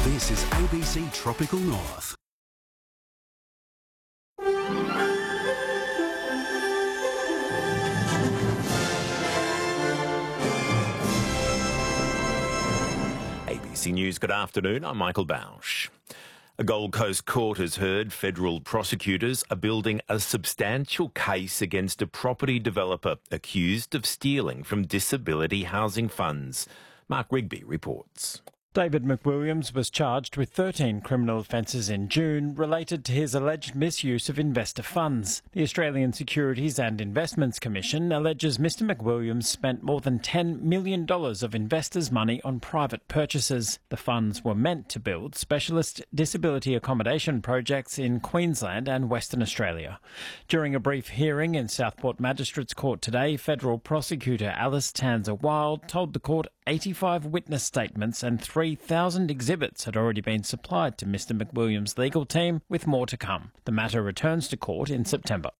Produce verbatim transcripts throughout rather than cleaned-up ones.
This is A B C Tropical North. A B C News, good afternoon. I'm Michael Bausch. A Gold Coast court has heard federal prosecutors are building a substantial case against a property developer accused of stealing from disability housing funds. Mark Rigby reports. David McWilliams was charged with thirteen criminal offences in June related to his alleged misuse of investor funds. The Australian Securities and Investments Commission alleges Mister McWilliams spent more than ten million dollars of investors' money on private purchases. The funds were meant to build specialist disability accommodation projects in Queensland and Western Australia. During a brief hearing in Southport Magistrates Court today, Federal Prosecutor Alice Tanzer-Wild told the court eighty-five witness statements and three thousand exhibits had already been supplied to Mister McWilliams' legal team, with more to come. The matter returns to court in September.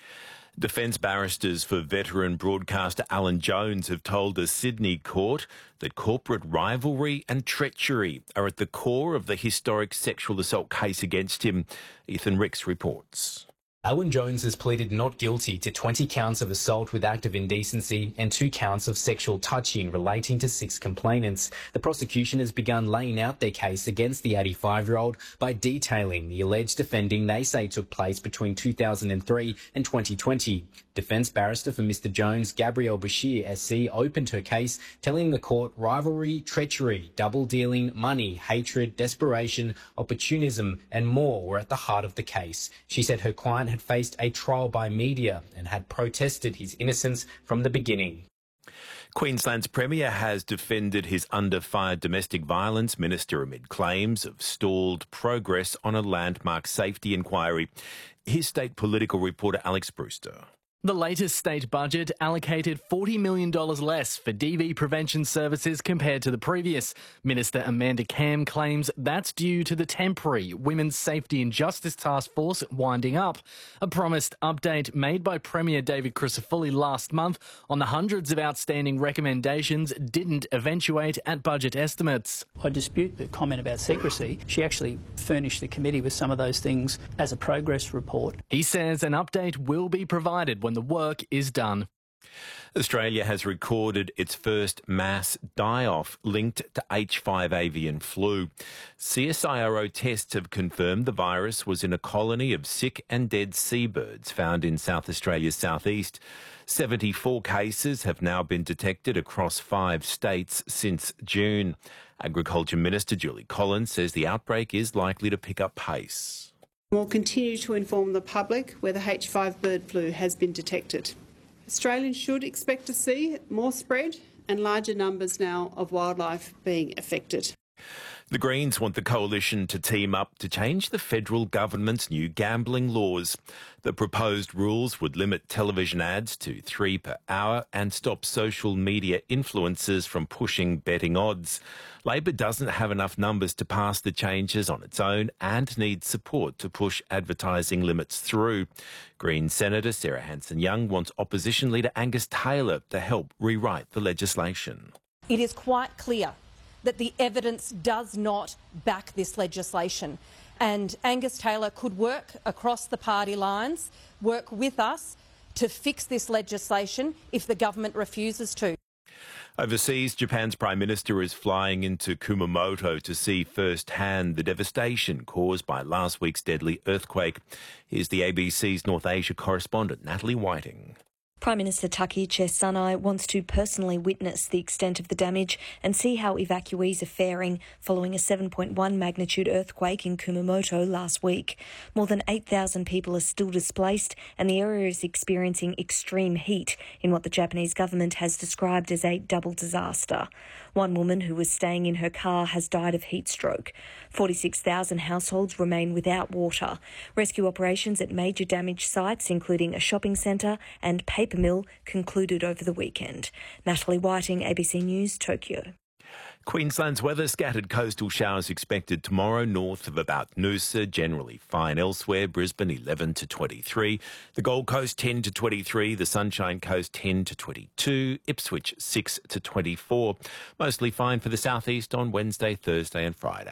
Defence barristers for veteran broadcaster Alan Jones have told a Sydney court that corporate rivalry and treachery are at the core of the historic sexual assault case against him. Ethan Ricks reports. Alan Jones has pleaded not guilty to twenty counts of assault with act of indecency and two counts of sexual touching relating to six complainants. The prosecution has begun laying out their case against the eighty-five-year-old by detailing the alleged offending they say took place between two thousand three and twenty twenty. Defence barrister for Mister Jones, Gabrielle Bashir S C, opened her case, telling the court rivalry, treachery, double-dealing, money, hatred, desperation, opportunism and more were at the heart of the case. She said her client had faced a trial by media and had protested his innocence from the beginning. Queensland's Premier has defended his under-fire domestic violence minister amid claims of stalled progress on a landmark safety inquiry. Here's state political reporter Alex Brewster. The latest state budget allocated forty million dollars less for D V prevention services compared to the previous. Minister Amanda Cam claims that's due to the temporary Women's Safety and Justice Task Force winding up. A promised update made by Premier David Crisafulli last month on the hundreds of outstanding recommendations didn't eventuate at budget estimates. I dispute the comment about secrecy. She actually furnished the committee with some of those things as a progress report. He says an update will be provided when the work is done. Australia has recorded its first mass die-off linked to H five avian flu. C S I R O tests have confirmed the virus was in a colony of sick and dead seabirds found in South Australia's southeast. seventy-four cases have now been detected across five states since June. Agriculture Minister Julie Collins says the outbreak is likely to pick up pace. We'll continue to inform the public where the H five bird flu has been detected. Australians should expect to see more spread and larger numbers now of wildlife being affected. The Greens want the coalition to team up to change the federal government's new gambling laws. The proposed rules would limit television ads to three per hour and stop social media influencers from pushing betting odds. Labor doesn't have enough numbers to pass the changes on its own and needs support to push advertising limits through. Green Senator Sarah Hanson-Young wants opposition leader Angus Taylor to help rewrite the legislation. It is quite clear that the evidence does not back this legislation. And Angus Taylor could work across the party lines, work with us to fix this legislation if the government refuses to. Overseas, Japan's Prime Minister is flying into Kumamoto to see firsthand the devastation caused by last week's deadly earthquake. Here's the A B C's North Asia correspondent, Natalie Whiting. Prime Minister Takiche Sanai wants to personally witness the extent of the damage and see how evacuees are faring following a seven point one magnitude earthquake in Kumamoto last week. More than eight thousand people are still displaced and the area is experiencing extreme heat in what the Japanese government has described as a double disaster. One woman who was staying in her car has died of heat stroke. forty-six thousand households remain without water. Rescue operations at major damaged sites, including a shopping centre and paper mill, concluded over the weekend. Natalie Whiting, A B C News, Tokyo. Queensland's weather, scattered coastal showers expected tomorrow north of about Noosa, generally fine elsewhere. Brisbane eleven to twenty-three, the Gold Coast ten to twenty-three, the Sunshine Coast ten to twenty-two, Ipswich six to twenty-four. Mostly fine for the southeast on Wednesday, Thursday and Friday.